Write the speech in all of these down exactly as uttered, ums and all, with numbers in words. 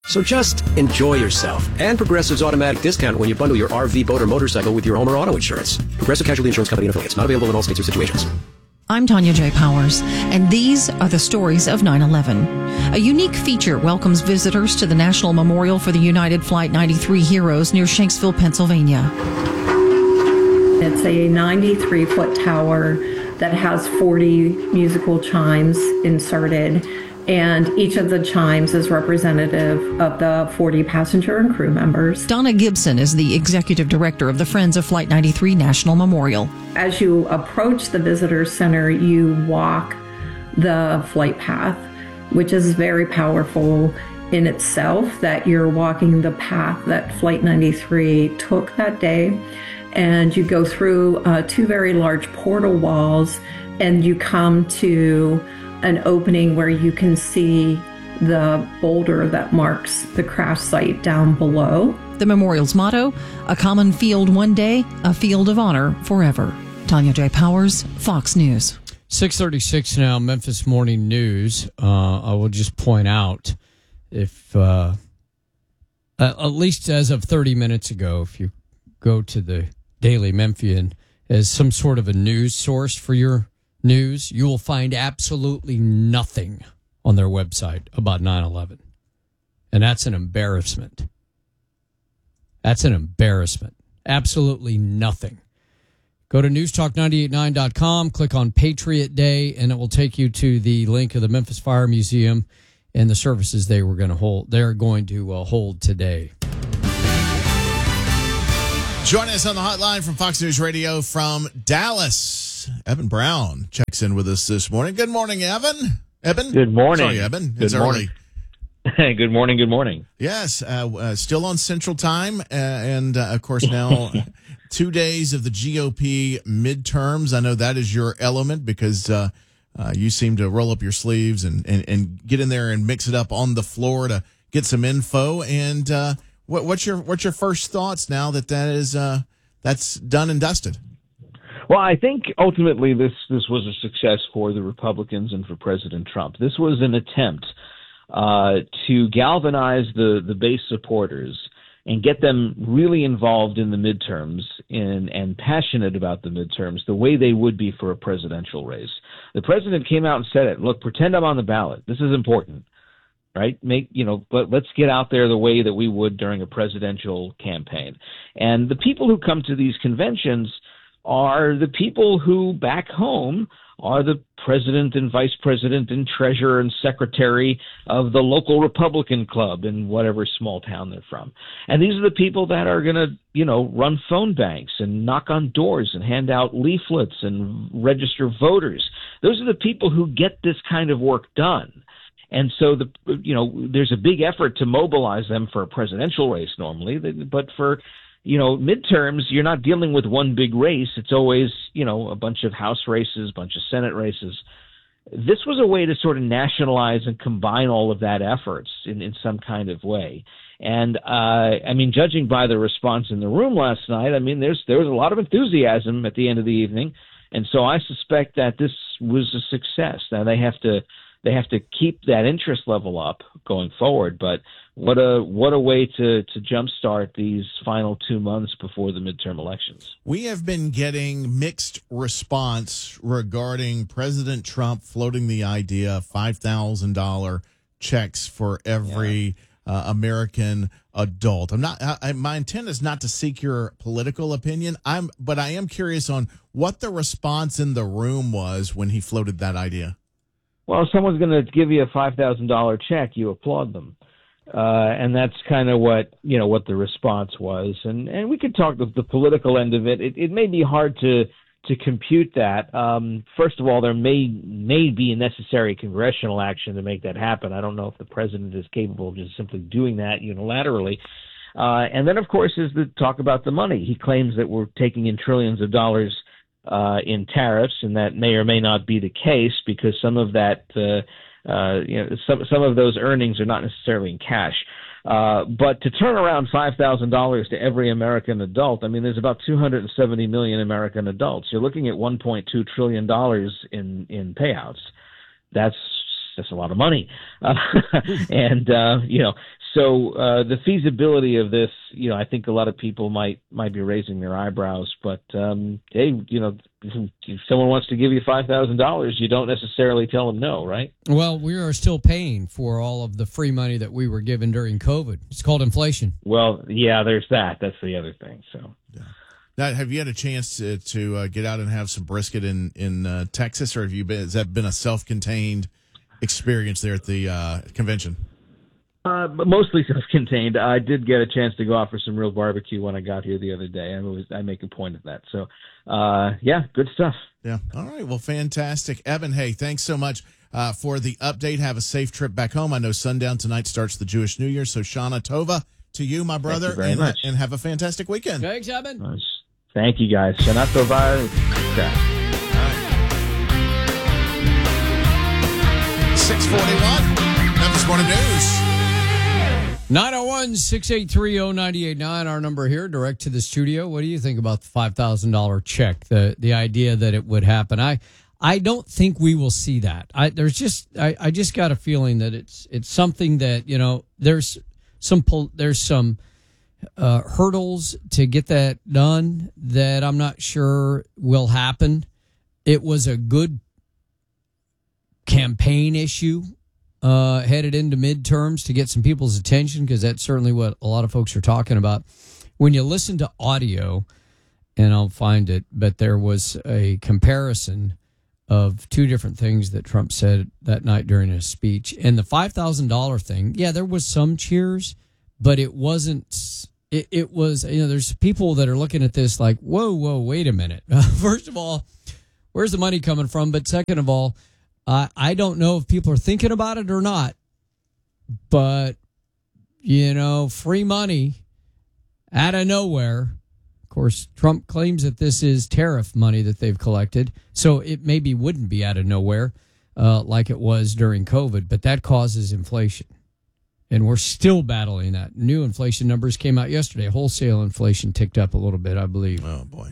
So just enjoy yourself and Progressive's automatic discount when you bundle your R V, boat, or motorcycle with your home or auto insurance. Progressive Casualty Insurance Company and affiliates. Not available in all states or situations. I'm Tanya J. Powers, and these are the stories of nine eleven. A unique feature welcomes visitors to the National Memorial for the United Flight ninety-three heroes near Shanksville, Pennsylvania. It's a ninety-three foot tower that has forty musical chimes inserted, and each of the chimes is representative of the forty passenger and crew members. Donna Gibson is the executive director of the Friends of Flight ninety-three National Memorial. As you approach the visitor center, you walk the flight path, which is very powerful in itself, that you're walking the path that Flight ninety-three took that day. And you go through uh, two very large portal walls, and you come to an opening where you can see the boulder that marks the crash site down below. The memorial's motto, a common field one day, a field of honor forever. Tanya J. Powers, Fox News. six thirty-six now, Memphis Morning News. Uh, I will just point out, if uh, at least as of thirty minutes ago, if you go to the Daily Memphian as some sort of a news source for your news, you will find absolutely nothing on their website about nine eleven. And that's an embarrassment. That's an embarrassment. Absolutely nothing. Go to news talk nine eight nine dot com, click on Patriot Day, and it will take you to the link of the Memphis Fire Museum and the services they were going to hold. They're going to uh, hold today. Joining us on the hotline from Fox News Radio from Dallas, Evan Brown checks in with us this morning. Good morning, Evan. Evan? Good morning. Sorry, Evan. Good It's morning. early. Good morning. Good morning. Yes, uh, uh, still on Central Time, uh, and uh, of course now two days of the G O P midterms. I know that is your element because uh, uh, you seem to roll up your sleeves and, and, and get in there and mix it up on the floor to get some info. And uh, what, what's your what's your first thoughts now that that is uh, that's done and dusted? Well, I think ultimately this this was a success for the Republicans and for President Trump. This was an attempt uh, to galvanize the, the base supporters and get them really involved in the midterms in, and passionate about the midterms the way they would be for a presidential race. The president came out and said it. Look, pretend I'm on the ballot. This is important, right? Make, you know, but let's get out there the way that we would during a presidential campaign. And the people who come to these conventions are the people who back home are the president and vice president and treasurer and secretary of the local Republican club in whatever small town they're from. And these are the people that are going to, you know, run phone banks and knock on doors and hand out leaflets and register voters. Those are the people who get this kind of work done. And so, the you know, there's a big effort to mobilize them for a presidential race normally, but for you know, midterms, you're not dealing with one big race. It's always, you know, a bunch of House races, a bunch of Senate races. This was a way to sort of nationalize and combine all of that efforts in, in some kind of way. And, uh, I mean, judging by the response in the room last night, I mean, there's there was a lot of enthusiasm at the end of the evening. And so I suspect that this was a success. Now, they have to they have to keep that interest level up going forward, but What a what a way to, to jumpstart these final two months before the midterm elections. We have been getting mixed response regarding President Trump floating the idea of five thousand dollars checks for every yeah. uh, American adult. I'm not. I, my intent is not to seek your political opinion. I'm, but I am curious on what the response in the room was when he floated that idea. Well, if someone's going to give you a five thousand dollars check, you applaud them. Uh, and that's kind of what, you know, what the response was. And, and we could talk the, the political end of it. It, it may be hard to, to compute that. Um, first of all, there may, may be necessary congressional action to make that happen. I don't know if the president is capable of just simply doing that unilaterally. Uh, and then, of course, is the talk about the money. He claims that we're taking in trillions of dollars uh, in tariffs, and that may or may not be the case because some of that uh, Uh, you know, some some of those earnings are not necessarily in cash. Uh, but to turn around five thousand dollars to every American adult, I mean, there's about two hundred seventy million American adults. You're looking at one point two trillion dollars in, in payouts. That's just a lot of money. Uh, and, uh, you know, so uh, the feasibility of this, you know, I think a lot of people might might be raising their eyebrows. But, um, hey, you know, if, if someone wants to give you five thousand dollars, you don't necessarily tell them no, right? Well, we are still paying for all of the free money that we were given during COVID. It's called inflation. Well, yeah, there's that. That's the other thing. So, yeah. Now, have you had a chance to, to uh, get out and have some brisket in in uh, Texas, or have you been? Has that been a self-contained experience there at the uh, convention? Uh, but mostly self-contained. I did get a chance to go out for some real barbecue when I got here the other day. I was I make a point of that. So, uh, yeah, good stuff. Yeah. All right. Well, fantastic, Evan. Hey, thanks so much uh, for the update. Have a safe trip back home. I know sundown tonight starts the Jewish New Year. So, Shana Tova to you, my brother, Thank you very and, much. and have a fantastic weekend. Thanks, Evan. Uh, Thank you, guys. Shana Tova. six forty-one, Memphis Morning News. nine oh one, six eight three, oh nine eight nine, our number here, direct to the studio. What do you think about the five thousand dollars check, the the idea that it would happen? I I don't think we will see that. I there's just I, I just got a feeling that it's it's something that, you know, there's some there's some uh, hurdles to get that done that I'm not sure will happen. It was a good campaign issue uh, headed into midterms to get some people's attention, because that's certainly what a lot of folks are talking about. When you listen to audio, and I'll find it, but there was a comparison of two different things that Trump said that night during his speech. And the five thousand dollars thing, yeah, there was some cheers, but it wasn't, it, it was, you know, there's people that are looking at this like, whoa, whoa, wait a minute. First of all, where's the money coming from? But second of all, uh, I don't know if people are thinking about it or not, but, you know, free money out of nowhere. Of course, Trump claims that this is tariff money that they've collected, so it maybe wouldn't be out of nowhere uh, like it was during COVID, but that causes inflation. And we're still battling that. New inflation numbers came out yesterday. Wholesale inflation ticked up a little bit, I believe. Oh, boy.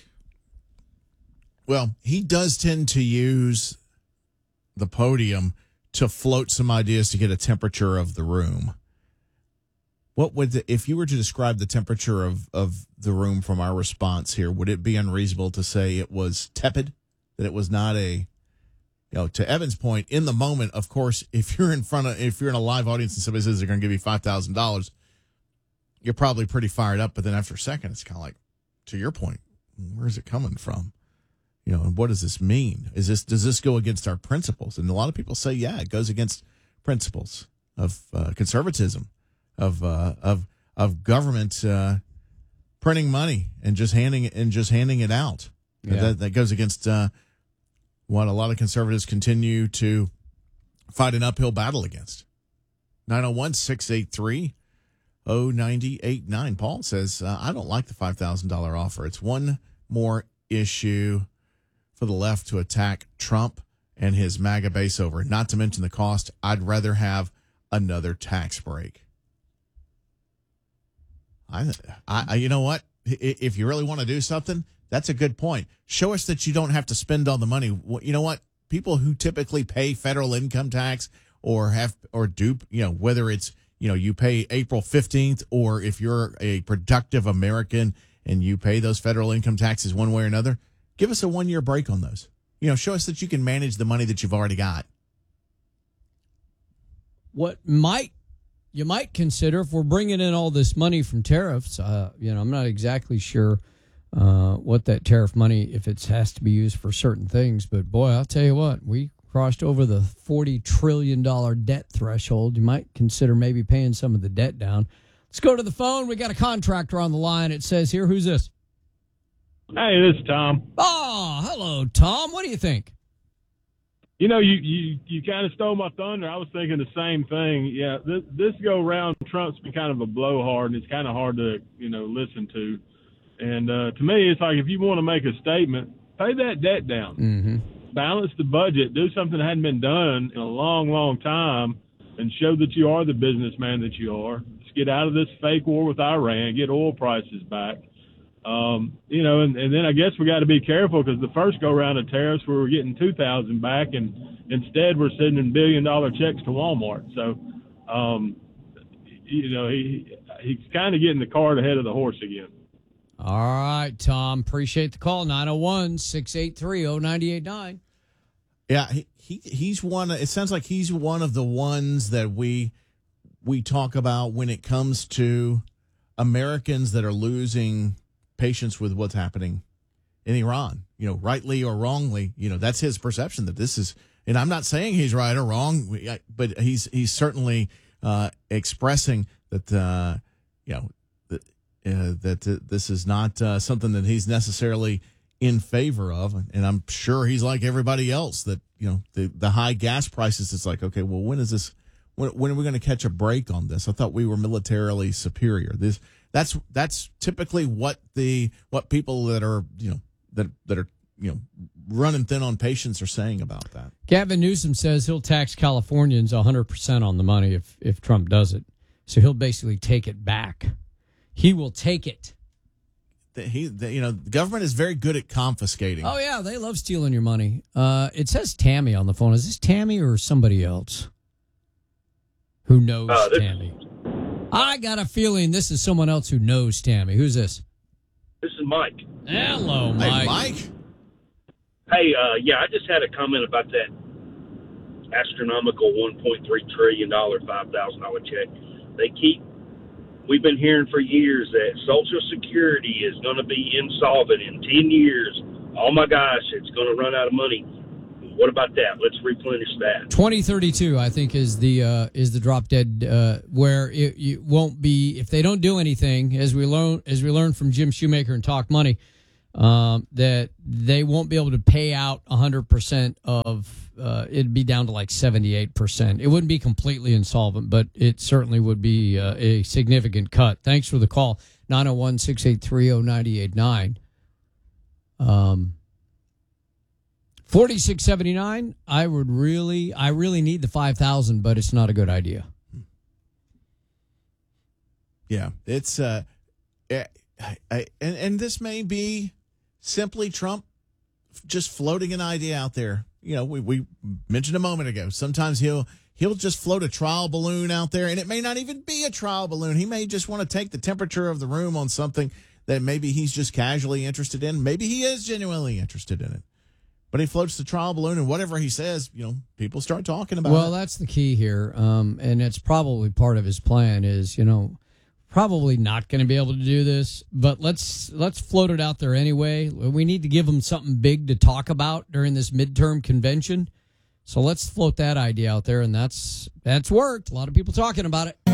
Well, he does tend to use the podium to float some ideas to get a temperature of the room. What would the, if you were to describe the temperature of, of the room from our response here, would it be unreasonable to say it was tepid, that it was not a, you know, to Evan's point, in the moment, of course, if you're in front of, if you're in a live audience and somebody says they're going to give you five thousand dollars, you're probably pretty fired up. But then after a second, it's kind of like, to your point, where's it coming from? You know, and what does this mean? Is this, does this go against our principles? And a lot of people say, yeah, it goes against principles of uh, conservatism. Of uh, of of government uh, printing money and just handing it and just handing it out. Yeah. That that goes against uh, what a lot of conservatives continue to fight an uphill battle against. nine oh one, six eight three, oh nine eight nine. Paul says, uh, I don't like the five thousand dollars offer. It's one more issue for the left to attack Trump and his MAGA base over. Not to mention the cost. I'd rather have another tax break. I, I, you know what? If you really want to do something, that's a good point. Show us that you don't have to spend all the money. You know what? People who typically pay federal income tax or have or do, you know, whether it's, you know, you pay April fifteenth, or if you're a productive American and you pay those federal income taxes one way or another, give us a one year break on those. You know, show us that you can manage the money that you've already got. What might You might consider, if we're bringing in all this money from tariffs, uh, you know, I'm not exactly sure uh, what that tariff money, if it has to be used for certain things. But, boy, I'll tell you what, we crossed over the forty trillion dollars debt threshold. You might consider maybe paying some of the debt down. Let's go to the phone. We got a contractor on the line. It says here, who's this? Hey, this is Tom. Oh, hello, Tom. What do you think? You know, you, you, you kind of stole my thunder. I was thinking the same thing. Yeah, this, this go round, Trump's been kind of a blowhard, and it's kind of hard to, you know, listen to. And uh, to me, it's like if you want to make a statement, pay that debt down. Mm-hmm. Balance the budget. Do something that hadn't been done in a long, long time, and show that you are the businessman that you are. Let's get out of this fake war with Iran, get oil prices back. Um, you know, and, and then I guess we got to be careful, because the first go round of tariffs we were getting two thousand back, and instead we're sending billion dollar checks to Walmart. So, um, you know, he he's kind of getting the cart ahead of the horse again. All right, Tom. Appreciate the call. nine oh one, six eight three, oh nine eight nine. Yeah, he, he he's one. It sounds like he's one of the ones that we we talk about when it comes to Americans that are losing patience with what's happening in Iran. You know, rightly or wrongly, you know, that's his perception that this is. And I'm not saying he's right or wrong, but he's he's certainly uh, expressing that uh, you know that uh, that uh, this is not uh, something that he's necessarily in favor of. And I'm sure he's like everybody else that, you know, the, the high gas prices, it's like, okay, well, when is this, when, when are we going to catch a break on this? I thought we were militarily superior. This, that's, that's typically what the, what people that are, you know, that, that are, you know, running thin on patience are saying about that. Gavin Newsom says he'll tax Californians one hundred percent on the money if, if Trump does it. So he'll basically take it back. He will take it. He, the, you know, the government is very good at confiscating. Oh, yeah, they love stealing your money. Uh, it says Tammy on the phone. Is this Tammy or somebody else who knows uh, this, Tammy? I got a feeling this is someone else who knows Tammy. Who's this? This is Mike. Hello, Mike. Hey, Mike. Hey, uh, yeah, I just had a comment about that astronomical one point three trillion dollars, five thousand dollars check. They keep We've been hearing for years that Social Security is going to be insolvent in ten years. Oh, my gosh, it's going to run out of money. What about that? Let's replenish that. twenty thirty-two, I think, is the uh, is the drop dead uh, where it, it won't be, if they don't do anything, as we learn as we learned from Jim Shoemaker and Talk Money, um, that they won't be able to pay out one hundred percent of. Uh, it'd be down to like seventy-eight percent. It wouldn't be completely insolvent, but it certainly would be uh, a significant cut. Thanks for the call. nine oh one, six eight three, oh nine eight nine. Um, forty-six seventy-nine, I would really, I really need the five thousand, but it's not a good idea. Yeah, it's, uh, I, I, and, and this may be simply Trump just floating an idea out there. You know, we, we mentioned a moment ago, sometimes he'll he'll just float a trial balloon out there, and it may not even be a trial balloon. He may just want to take the temperature of the room on something that maybe he's just casually interested in. Maybe he is genuinely interested in it. But he floats the trial balloon, and whatever he says, you know, people start talking about well, it. Well, that's the key here, um, and it's probably part of his plan is, you know, probably not going to be able to do this, but let's let's float it out there anyway. We need to give them something big to talk about during this midterm convention. So let's float that idea out there, and that's that's worked. A lot of people talking about it.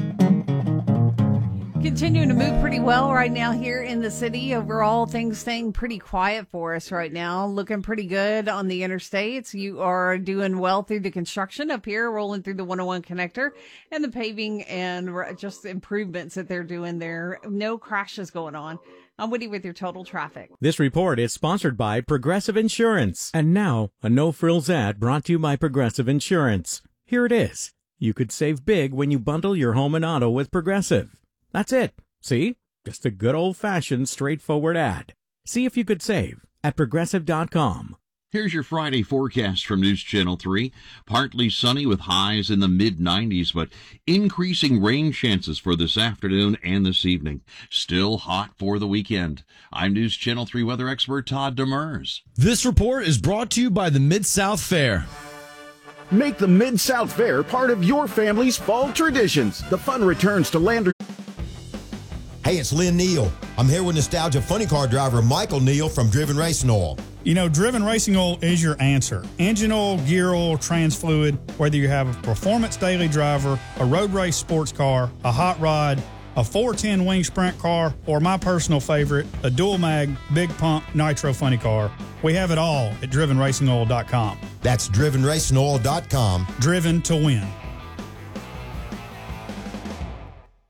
Continuing to move pretty well right now here in the city. Overall, things staying pretty quiet for us right now. Looking pretty good on the interstates. You are doing well through the construction up here, rolling through the one oh one connector and the paving and just improvements that they're doing there. No crashes going on. I'm Woody with your total traffic. This report is sponsored by Progressive Insurance. And now, a no-frills ad brought to you by Progressive Insurance. Here it is. You could save big when you bundle your home and auto with Progressive. That's it. See? Just a good old-fashioned, straightforward ad. See if you could save at Progressive dot com. Here's your Friday forecast from News Channel three. Partly sunny with highs in the mid nineties, but increasing rain chances for this afternoon and this evening. Still hot for the weekend. I'm News Channel three weather expert Todd Demers. This report is brought to you by the Mid-South Fair. Make the Mid-South Fair part of your family's fall traditions. The fun returns to Lander. Hey, it's Lynn Neal. I'm here with nostalgia funny car driver Michael Neal from Driven Racing Oil. You know, Driven Racing Oil is your answer. Engine oil, gear oil, trans fluid, whether you have a performance daily driver, a road race sports car, a hot rod, a four ten wing sprint car, or my personal favorite, a dual mag, big pump, nitro funny car. We have it all at driven racing oil dot com. That's driven racing oil dot com. Driven to win.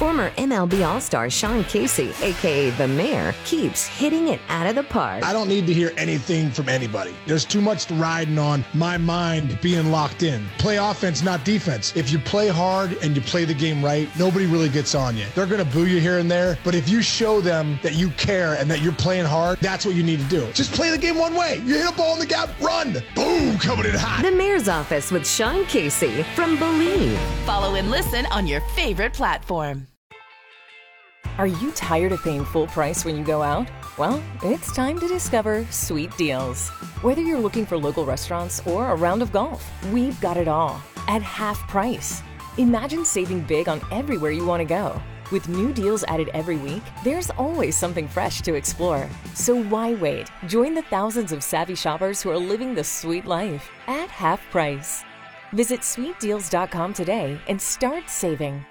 Former M L B All-Star Sean Casey, a k a. The Mayor, keeps hitting it out of the park. I don't need to hear anything from anybody. There's too much riding on my mind being locked in. Play offense, not defense. If you play hard and you play the game right, nobody really gets on you. They're going to boo you here and there, but if you show them that you care and that you're playing hard, that's what you need to do. Just play the game one way. You hit a ball in the gap, run. Boom, coming in hot. The Mayor's Office with Sean Casey from Believe. Follow and listen on your favorite platform. Are you tired of paying full price when you go out? Well, it's time to discover Sweet Deals. Whether you're looking for local restaurants or a round of golf, we've got it all at half price. Imagine saving big on everywhere you want to go. With new deals added every week, there's always something fresh to explore. So why wait? Join the thousands of savvy shoppers who are living the sweet life at half price. Visit sweet deals dot com today and start saving.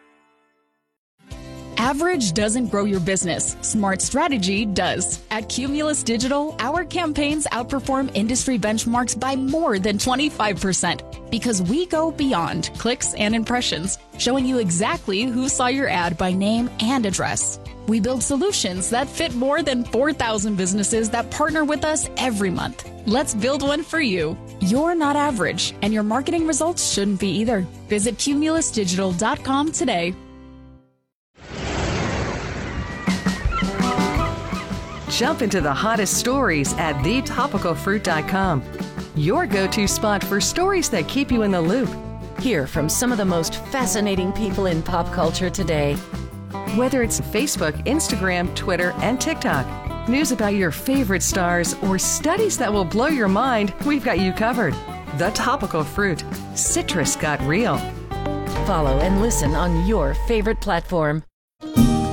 Average doesn't grow your business. Smart strategy does. At Cumulus Digital, our campaigns outperform industry benchmarks by more than twenty-five percent because we go beyond clicks and impressions, showing you exactly who saw your ad by name and address. We build solutions that fit more than four thousand businesses that partner with us every month. Let's build one for you. You're not average, and your marketing results shouldn't be either. Visit cumulus digital dot com today. Jump into the hottest stories at the topical fruit dot com. Your go-to spot for stories that keep you in the loop. Hear from some of the most fascinating people in pop culture today. Whether it's Facebook, Instagram, Twitter, and TikTok, news about your favorite stars, or studies that will blow your mind, we've got you covered. The Topical Fruit. Citrus got real. Follow and listen on your favorite platform.